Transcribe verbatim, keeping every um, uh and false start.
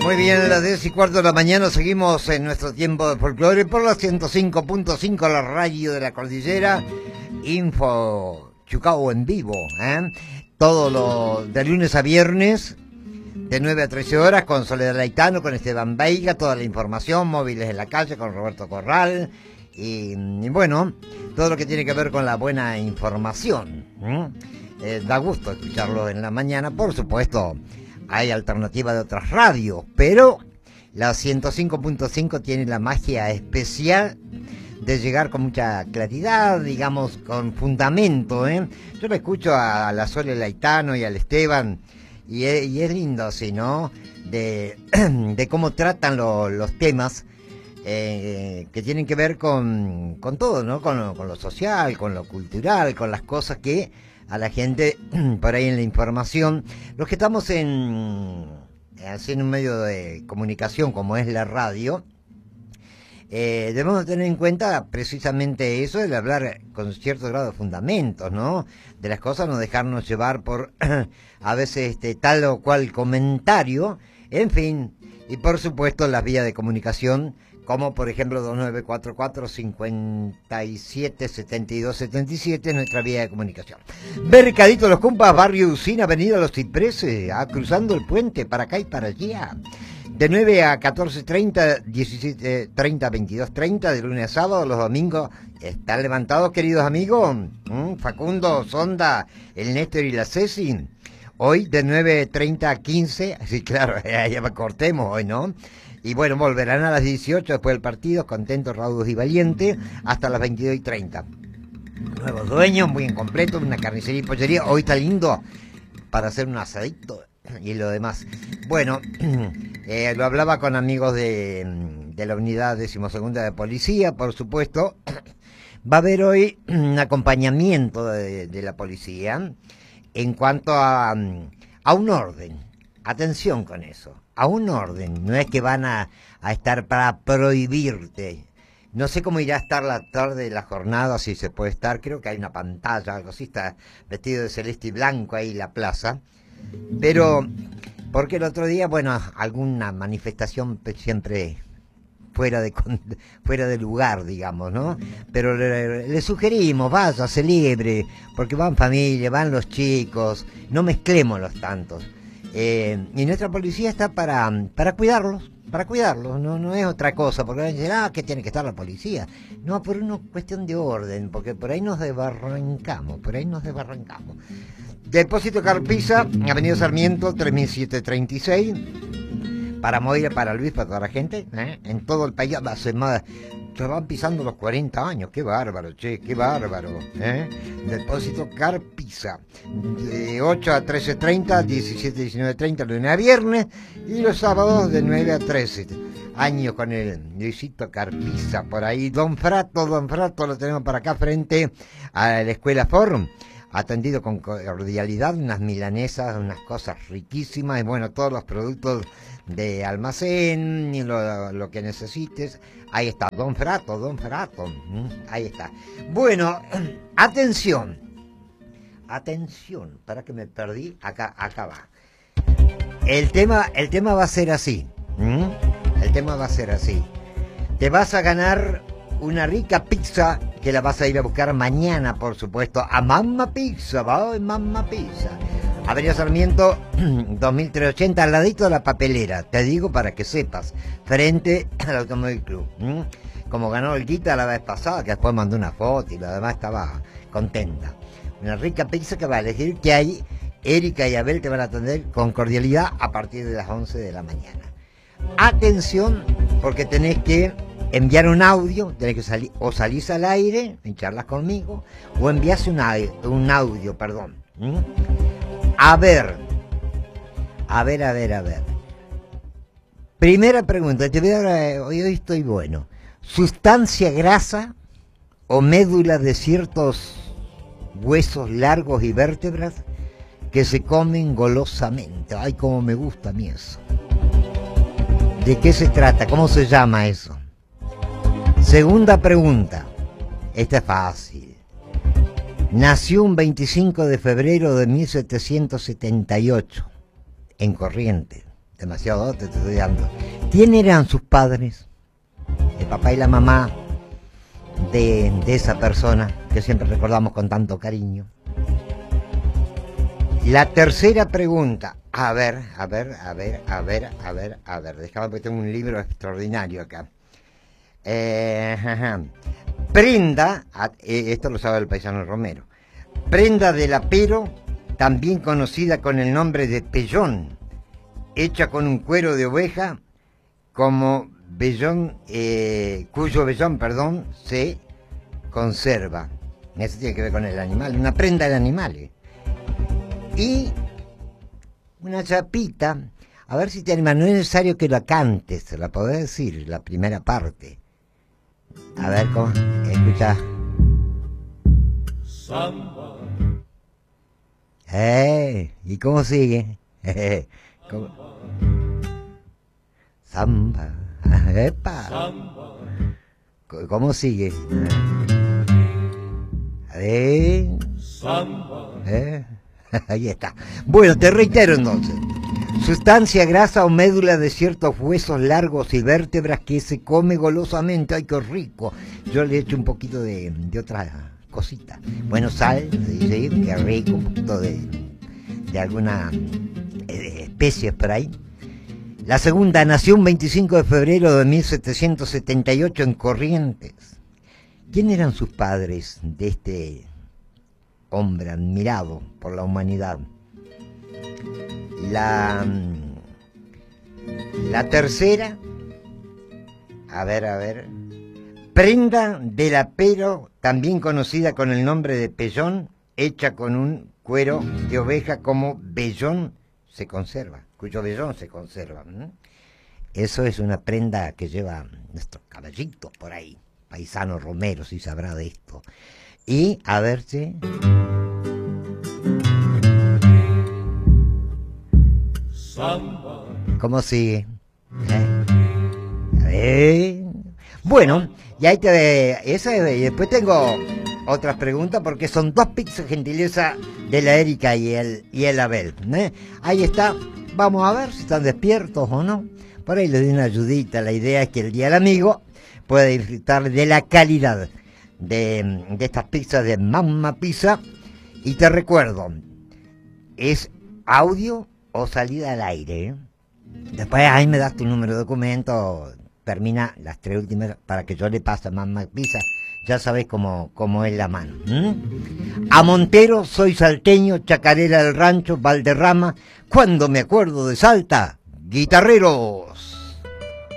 Muy bien, a las diez y cuarto de la mañana seguimos en nuestro tiempo de folclore por la ciento cinco punto cinco, la radio de la cordillera. Info Chucao en vivo, ¿eh? Todo lo de lunes a viernes, de nueve a trece horas, con Soledad Laitano, con Esteban Veiga, toda la información, móviles en la calle, con Roberto Corral. Y, y bueno, todo lo que tiene que ver con la buena información. ¿eh? Eh, da gusto escucharlo en la mañana, por supuesto. Hay alternativa de otras radios, pero la ciento cinco punto cinco tiene la magia especial de llegar con mucha claridad, digamos, con fundamento, ¿eh? Yo lo escucho a la Sole Laitano y al Esteban, y es, y es lindo así, ¿no? De, de cómo tratan lo, los temas eh, que tienen que ver con, con todo, ¿no? Con lo, con lo social, con lo cultural, con las cosas que a la gente por ahí en la información, los que estamos en, así en un medio de comunicación como es la radio, eh, debemos tener en cuenta precisamente eso, el hablar con cierto grado de fundamentos, ¿no? De las cosas, no dejarnos llevar por a veces este tal o cual comentario, en fin, y por supuesto las vías de comunicación, como por ejemplo dos nueve cuatro cuatro, cinco siete, siete dos siete siete, nuestra vía de comunicación. Mercadito Los Compas, Barrio Usina, Avenida Los Cipreses, ah, cruzando el puente para acá y para allá. De nueve a catorce treinta, diecisiete treinta, veintidós treinta, de lunes a sábado. Los domingos están levantados, queridos amigos. ¿Mm? Facundo, Sonda, el Néstor y la Ceci. Hoy de nueve treinta a quince, sí, claro, ya cortemos hoy, ¿no? Y bueno, volverán a las dieciocho después del partido, contentos, raudos y valientes, hasta las veintidós y treinta. Nuevos dueños, muy en completo, una carnicería y pollería. Hoy está lindo para hacer un asadito y lo demás. Bueno, eh, lo hablaba con amigos de, de la unidad decimosegunda de policía, por supuesto. Va a haber hoy un acompañamiento de, de la policía en cuanto a, a un orden. Atención con eso. A un orden, no es que van a, a estar para prohibirte. No sé cómo irá a estar la tarde de la jornada, si se puede estar, creo que hay una pantalla, algo así, está vestido de celeste y blanco ahí la plaza. Pero, porque el otro día, bueno, alguna manifestación siempre fuera de fuera de lugar, digamos, ¿no? Pero le, le sugerimos, vaya, celebre, porque van familia, van los chicos, no mezclemos los tantos. Eh, y nuestra policía está para, para cuidarlos, para cuidarlos, no, no es otra cosa, porque van a decir, ah, que tiene que estar la policía. No, por una cuestión de orden, porque por ahí nos desbarrancamos, por ahí nos desbarrancamos. Depósito Carpiza, Avenida Sarmiento, tres mil setecientos treinta y seis, para Moira, para Luis, para toda la gente, ¿eh? En todo el país, hace más, se van pisando los cuarenta años, qué bárbaro, che, qué bárbaro, ¿eh? Depósito Carpiza, de ocho a trece treinta, diecisiete a diecinueve treinta, lunes a viernes, y los sábados de nueve a trece. Años con el Luisito Carpiza, por ahí. Don Frato, Don Frato, lo tenemos para acá frente a la Escuela Forum. Atendido con cordialidad, unas milanesas, unas cosas riquísimas, y bueno, todos los productos de almacén, y lo, lo que necesites. Ahí está, Don Frato, Don Frato, ahí está. Bueno, atención, atención, para que me perdí, acá, acá va. El tema, el tema va a ser así, ¿m? El tema va a ser así. Te vas a ganar una rica pizza que la vas a ir a buscar mañana, por supuesto, a Mamma Pizza, va, Mamma Pizza. Avenida Sarmiento, dos mil trescientos ochenta, al ladito de la papelera, te digo para que sepas, frente al Automóvil Club. ¿Mm? Como ganó el Guita la vez pasada, que después mandó una foto y lo demás estaba contenta. Una rica pizza que va a elegir, que hay, Erika y Abel te van a atender con cordialidad a partir de las once de la mañana. Atención, porque tenés que enviar un audio, tenés que salir, o salís al aire, en charlas conmigo, o envías un, un audio, perdón. ¿Mm? A ver, a ver, a ver, a ver. Primera pregunta, te voy a dar, hoy, hoy estoy bueno. ¿Sustancia grasa o médula de ciertos huesos largos y vértebras que se comen golosamente? Ay, cómo me gusta a mí eso. ¿De qué se trata? ¿Cómo se llama eso? Segunda pregunta. Esta es fácil. Nació un veinticinco de febrero de mil setecientos setenta y ocho en Corrientes. demasiado, te estoy dando. ¿Quién eran sus padres? El papá y la mamá de, de esa persona que siempre recordamos con tanto cariño. La tercera pregunta, a ver, a ver, a ver, a ver, a ver, a ver, déjame porque tengo un libro extraordinario acá. Eh, ajá. Prenda, eh, esto lo sabe el paisano Romero, prenda del apero, también conocida con el nombre de pellón, hecha con un cuero de oveja, como vellón, eh, cuyo vellón, perdón, se conserva. Eso tiene que ver con el animal, una prenda de animales. Y una chapita, a ver si te animas, no es necesario que la cantes, te la podés decir, la primera parte. A ver, ¿cómo? Escucha. Samba. Eh, ¿y cómo sigue? ¿Cómo? Samba. Epa. Samba. ¿Cómo sigue? Eh. Samba. Eh. Ahí está. Bueno, te reitero entonces. Sustancia grasa o médula de ciertos huesos largos y vértebras que se come golosamente. ¡Ay, qué rico! Yo le echo un poquito de, de otra cosita. Bueno, sal, ¿sí? Qué rico, un poquito de, de alguna eh, especie por ahí. La segunda, nació un veinticinco de febrero de mil setecientos setenta y ocho en Corrientes. ¿Quién eran sus padres de este hombre admirado por la humanidad? La, la tercera, a ver, a ver, prenda del apero, también conocida con el nombre de pellón, hecha con un cuero de oveja como vellón se conserva, cuyo vellón se conserva. ¿Mm? Eso es una prenda que lleva nuestros caballitos por ahí, paisano Romero, si sabrá de esto. Y, a ver si... Samba. ¿Cómo sigue? ¿Eh? A ver. Bueno, y ahí te esa y después tengo otras preguntas porque son dos pizzas gentileza de la Erika y el y el Abel. ¿eh? Ahí está. Vamos a ver si están despiertos o no. Por ahí les doy una ayudita. La idea es que el día del amigo pueda disfrutar de la calidad de, de estas pizzas de Mamma Pizza. Y te recuerdo, es audio o salida al aire. ¿eh? Después ahí me das tu número de documento, termina las tres últimas para que yo le pase a Mamma Pizza. Ya sabés cómo, cómo es la mano. ¿eh? A Montero, soy salteño, chacarera del rancho, Valderrama. Cuando me acuerdo de Salta, guitarreros.